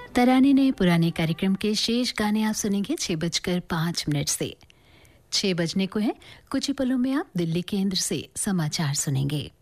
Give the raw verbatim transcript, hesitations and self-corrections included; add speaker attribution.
Speaker 1: तराने नए पुराने कार्यक्रम के शेष गाने आप सुनेंगे छह बजकर पाँच मिनट से। छह बजने को है, कुछ ही पलों में आप दिल्ली केंद्र से समाचार सुनेंगे।